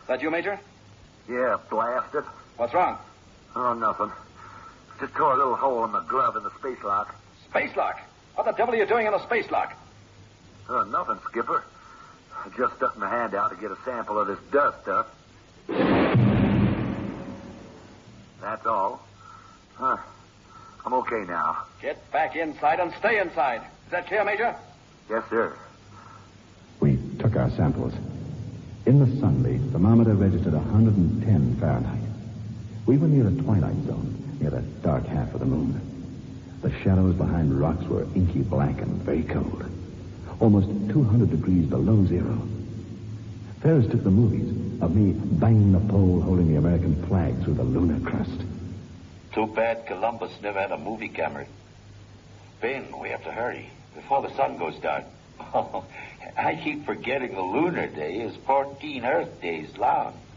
That you, Major? Yeah, blast it. What's wrong? Oh, nothing. Just tore a little hole in my glove in the space lock. Space lock? What the devil are you doing in a space lock? Oh, nothing, Skipper. I just stuck my hand out to get a sample of this dust stuff. That's all. I'm okay now. Get back inside and stay inside. Is that clear, Major? Yes, sir. We took our samples. In the sunlight, the thermometer registered 110 Fahrenheit. We were near the twilight zone, near the dark half of the moon. The shadows behind rocks were inky black and very cold. Almost 200 degrees below zero. Ferris took the movies of me banging the pole holding the American flag through the lunar crust. Too bad Columbus never had a movie camera. Ben, we have to hurry before the sun goes down. Oh, I keep forgetting the lunar day is 14 Earth days long.